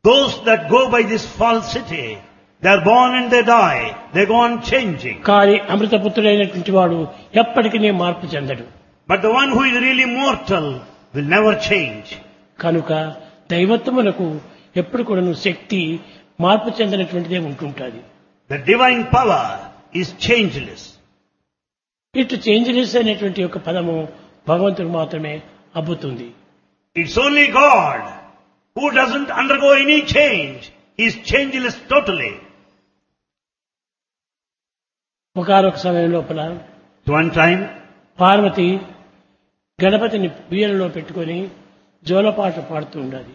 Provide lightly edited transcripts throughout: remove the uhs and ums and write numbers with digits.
Those that go by this falsity, they are born and they die. They go on changing. కానీ అమృతపుత్రుడైనటువంటి వాడు ఎప్పటికీ మార్పు చెందడు. But the one who is really mortal will never change. కనుక దైవత్వమునకు ఎప్పుడు కూడాను శక్తి మార్పు చెందినటువంటిదే ఉంటుంటుంది. The divine power is changeless. ఇటు changeless అనేటువంటి ఒక పదము భగవంతుడు మాత్రమే అబ్బుతుంది. It's only God who doesn't undergo any change. He is changeless totally. ఒకనొక సమయం లోపల At one time, పార్వతి గణపతిని ఉయ్యాలలో పెట్టుకొని జోలపాట పాడుతూ ఉండాలి.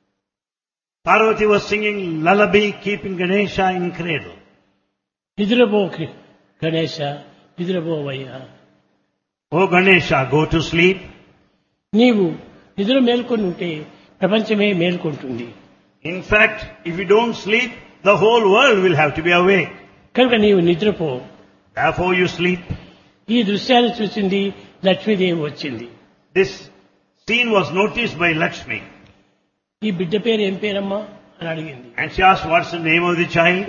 Parvati was singing lullaby, keeping Ganesha in cradle. నిద్రపో Ganesha నిద్రపోవయ్యా. Oh Ganesha, go to sleep. నీవు నిద్ర మేల్కొని ఉంటే ప్రపంచమే మేల్కొంటుంది. In fact, if you don't sleep, the whole world will have to be awake. కనుక నీవు నిద్రపో. Therefore you sleep. ఈ దృశ్యాన్ని చూసింది లక్ష్మీదేవి వచ్చింది. This scene was noticed by Lakshmi. ఈ బిడ్డ పేరు ఏం పేరమ్మా అని అడిగింది. And she asked, what's the name of the child?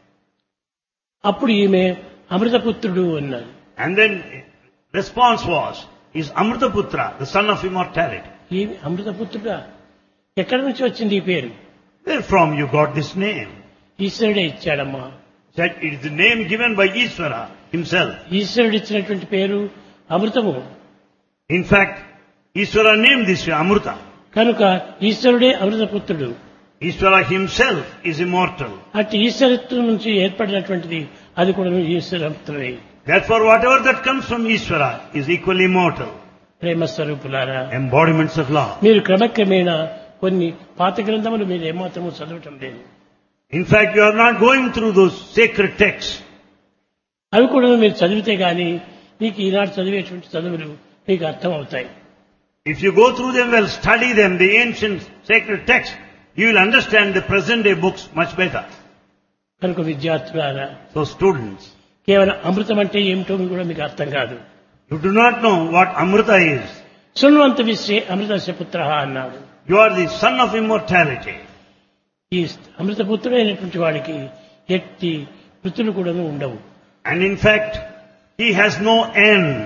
అప్పుడు ఈమె అమృతపుత్రుడు అన్నాడు. And then response was, is Amritaputra, the son of immortality. ఈ అమృతపుత్రుడా ఎక్కడి నుంచి వచ్చింది ఈ పేరు? Where from you got this name? ఈశ్వరుడే ఇచ్చాడమ్మా. Said it is the name given by Ishvara himself. ఈశ్వరుడు ఇచ్చినటువంటి పేరు అమృతము. In fact, Ishvara named this Amrita. కనుక ఈశ్వరుడే అమృతపుత్రుడు. Ishvara himself is immortal. అట్టి ఈశ్వరత్వం నుంచి ఏర్పడినటువంటిది అది కూడా ఈశ్వరత్వమే. Therefore, whatever that comes from Ishvara is equally immortal. ప్రేమ స్వరూపులారా, Embodiments of love. మీరు క్రమక్రమేణా కొన్ని పాత గ్రంథములు మీరు ఏమాత్రము చదవటం లేదు. In fact, you are not going through those sacred texts. అవి కూడా మీరు చదివితే గాని మీకు ఈనాడు చదివేటువంటి చదువులు మీకు అర్థం అవుతాయి. If you go through them well, study them, the ancient sacred texts, you will understand the present day books much better. కనుక విద్యార్థులారా, So students, కేవలం అమృతం అంటే ఏమిటో కూడా మీకు అర్థం కాదు. you do not know what Amrita is. శృణ్వంత విశ్వే అమృతస్య పుత్రః అన్నాడు. You are the son of immortality. ఈ అమృతపుత్రుడైనటువంటి వాడికి ఎట్టి వృత్తులు కూడా ఉండవు. And in fact, he has no end.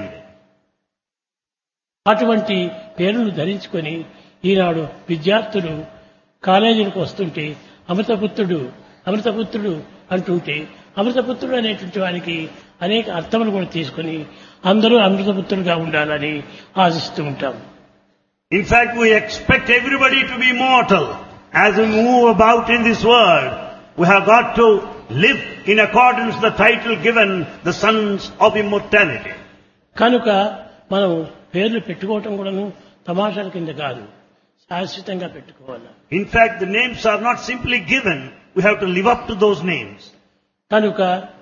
అటువంటి పేరును ధరించుకొని ఈనాడు విద్యార్థులు కాలేజీలకు వస్తుంటే అమృతపుత్రుడు అమృతపుత్రుడు అంటుంటే అమృతపుత్రుడు అనేటువంటి వారికి అనేక అర్థములు కూడా తీసుకొని అందరూ అమృతపుత్రుడుగా ఉండాలని ఆశిస్తూ ఉంటాం. In fact, we expect everybody to be immortal. As we move about in this world, we have got to live in accordance with the title given, the sons of immortality. కనుక మనం పేర్లు పెట్టుకోవటం కూడాను తమాషాల కింద కాదు, శాశ్వతంగా పెట్టుకోవాలి. In fact, the names are not simply given, we have to live up to those names. కనుక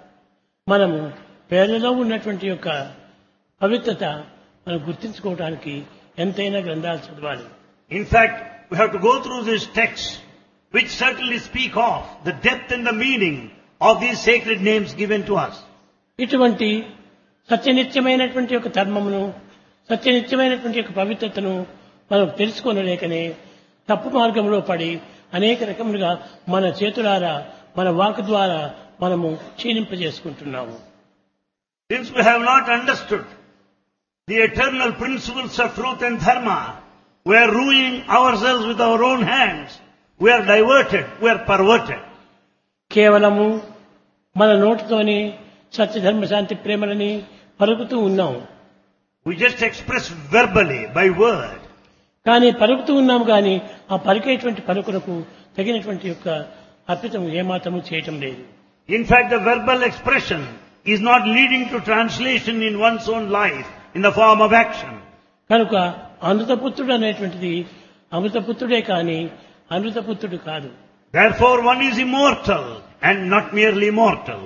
మనము పేర్లలో ఉన్నటువంటి యొక్క పవిత్రత మనం గుర్తించుకోవడానికి ఎంతైనా గ్రంథాలు చదవాలి. In fact, we have to go through these texts which certainly speak of the depth and the meaning of these sacred names given to us. ఇటువంటి సత్యనిత్యమైనటువంటి యొక్క ధర్మమును, సత్యనిత్యమైనటువంటి యొక్క పవిత్రతను మనం తెలుసుకోనలేకనే తప్పు మార్గంలో పడి అనేక రకములుగా మన చేతులారా మన వాక్ ద్వారా మనము క్షీణింపజేసుకుంటున్నాము. Since we have not understood the eternal principles of truth and dharma, we are ruining ourselves with our own hands. We are diverted, we are perverted. కేవలము మన నోటితోని సత్యధర్మ శాంతి ప్రేమలని పలుకుతూ ఉన్నాం. We just express verbally, by word. కానీ పలుకుతూ ఉన్నాము కానీ ఆ పలికేటువంటి పలుకులకు తగినటువంటి యొక్క అర్పితం ఏమాత్రము చేయటం లేదు. In fact, the verbal expression is not leading to translation in one's own life in the form of action. కనుక అమృతపుత్రుడు అనేటువంటిది అమృతపుత్రుడే కానీ అమృతపుత్రుడు కాదు. Therefore, one is immortal and not merely mortal.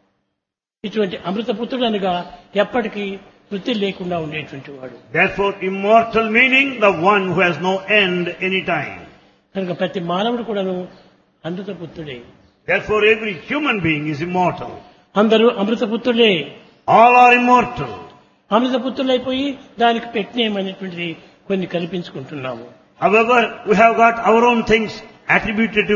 ఇటువంటి అమృతపుత్రుడు అనగా ఎప్పటికీ వృత్తి లేకుండా ఉండేటువంటి వాడు. Therefore, immortal meaning the one who has no end any time. కనుక ప్రతి మానవుడు కూడాను అమృతపుత్రుడే. Therefore, every human being is immortal. అందరూ అమృతపుత్రులే. All are immortal. అమృతపుత్రులైపోయి దానికి పెట్టినేమనేటువంటిది కొన్ని కల్పించుకుంటున్నాము. However, we have got our own things attributed to